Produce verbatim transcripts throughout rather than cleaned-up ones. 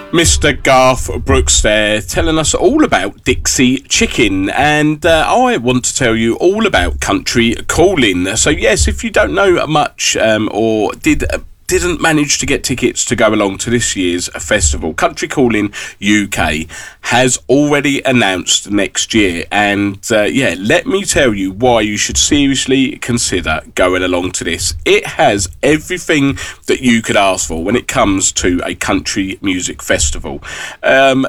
Mister Garth Brooks there, telling us all about Dixie Chicken, and uh, I want to tell you all about Country Calling. So yes, if you don't know much um, or did uh, didn't manage to get tickets to go along to this year's festival, Country Calling U K has already announced next year, and uh, yeah, let me tell you why you should seriously consider going along to this. It has everything that you could ask for when it comes to a country music festival. Um,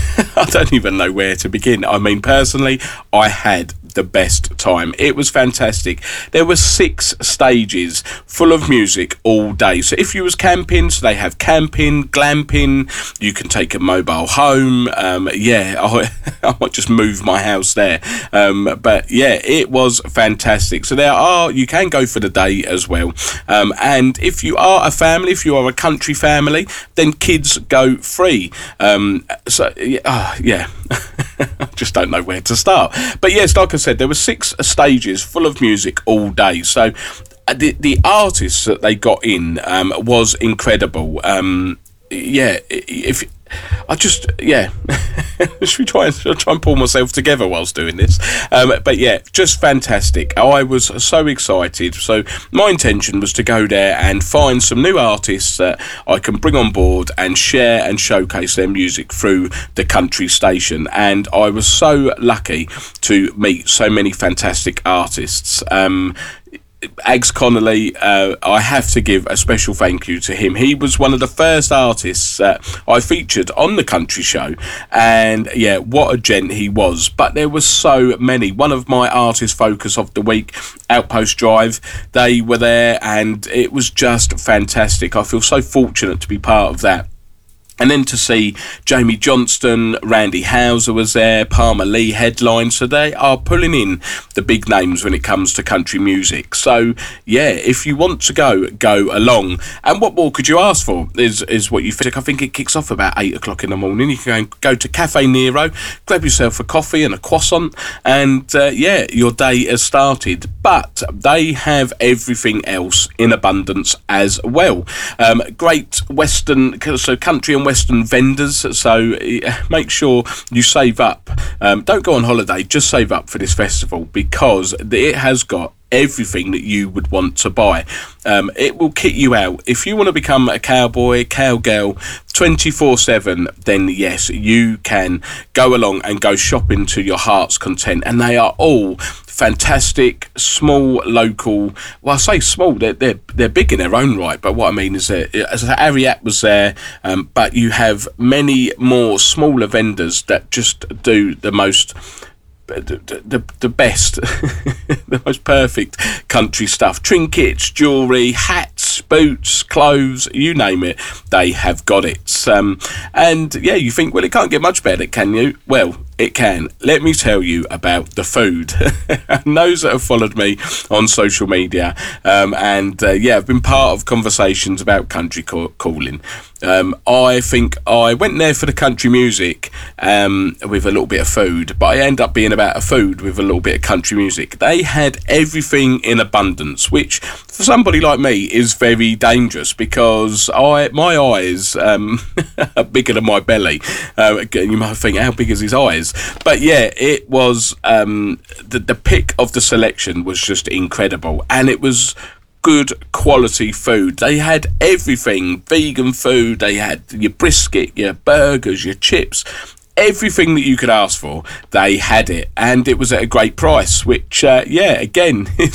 I don't even know where to begin. I mean, personally, I had the best time. It was fantastic. There were six stages full of music all day. So if you was camping, so they have camping, glamping, you can take a mobile home. Um, yeah, I, I might just move my house there. Um, but yeah, it was fantastic. So there are, you can go for the day as well. Um, and if you are a family, if you are a country family, then kids go free. Um, so yeah, uh, yeah. I just don't know where to start. But yes, like I said, there were six stages full of music all day. So the the artists that they got in um, was incredible. Um, yeah, if I just yeah, should we try and should I try and pull myself together whilst doing this? Um, but yeah, just fantastic. I was so excited. So my intention was to go there and find some new artists that I can bring on board and share and showcase their music through the country station. And I was so lucky to meet so many fantastic artists. Um, Ags Connolly, uh, I have to give a special thank you to him. He was one of the first artists that I featured on the country show, and yeah, what a gent he was. But there were so many. One of my artist focus of the week, Outpost Drive, they were there, and it was just fantastic. I feel so fortunate to be part of that. And then to see Jamie Johnston, Randy Houser was there, Palmer Lee headline. So they are pulling in the big names when it comes to country music. So yeah, if you want to go, go along. And what more could you ask for is, is what you think. I think it kicks off about eight o'clock in the morning. You can go, go to Cafe Nero, grab yourself a coffee and a croissant, and uh, yeah, your day has started. But they have everything else in abundance as well. Um, great Western, so country and Western vendors, so make sure you save up. Um, don't go on holiday, just save up for this festival, because it has got everything that you would want to buy. Um, it will kit you out. If you want to become a cowboy, cowgirl twenty-four seven, then yes, you can go along and go shopping to your heart's content. And they are all fantastic, small, local. Well, I say small, they're, they're, they're big in their own right, but what I mean is that as Ariat was there, um, but you have many more smaller vendors that just do the most The, the, the best, the most perfect country stuff. Trinkets, jewellery, hats, boots, clothes, you name it, they have got it. Um, and yeah, you think, well, it can't get much better, can you? Well, it can. Let me tell you about the food. And those that have followed me on social media, um, and uh, yeah, I've been part of conversations about country ca- calling. Um, I think I went there for the country music um, with a little bit of food, but I end up being about a food with a little bit of country music. They had everything in abundance, which for somebody like me is very dangerous, because I my eyes um, are bigger than my belly. Uh, you might think, how big is his eyes? But yeah, it was um, the the pick of the selection was just incredible, and it was good quality food. They had everything, vegan food, they had your brisket, your burgers, your chips, everything that you could ask for, they had it, and it was at a great price, which uh, yeah, again,